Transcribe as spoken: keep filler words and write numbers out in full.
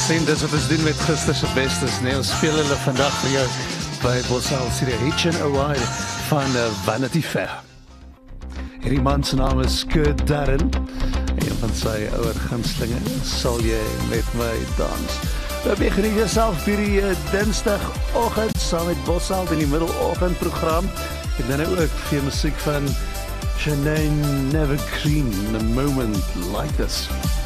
sien dis wat ons doen met gister se bestes, nee, ons speel hulle vandag vir jou by Bosal se Hitch and a Ride van uh, Vanity Fair. Hierdie man se naam is Kurt Darren, een van sy ouer gunstelinge, sal jy met my dans. Nou begin jy jouself hierdie uh, dinsdagoggend saam met Bosal in die middeloggendprogram, en dan ook vir musiek van Shanae Never Green, A Moment Like This.